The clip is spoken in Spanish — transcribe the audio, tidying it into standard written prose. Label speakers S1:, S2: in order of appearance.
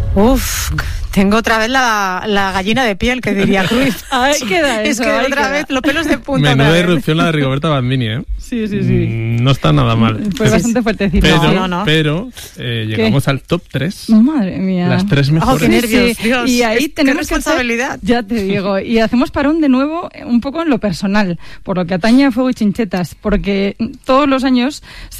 S1: Uf, tengo otra vez la gallina de piel, que diría Cruz.
S2: Ahí queda eso.
S1: Es que otra vez los pelos de punta.
S3: Menuda irrupción la de Rigoberta Bandini, ¿eh?
S2: Sí.
S3: No está nada mal.
S2: Pues bastante fuertecito.
S3: Pero llegamos al top 3.
S2: Madre mía.
S3: Las 3 mejores.
S1: ¡Oh, qué nervios! Dios,
S2: y ahí tenemos
S1: qué responsabilidad.
S2: Ya te digo. Y hacemos parón de nuevo un poco en lo personal, por lo que atañe a Fuego y Chinchetas, porque todos los años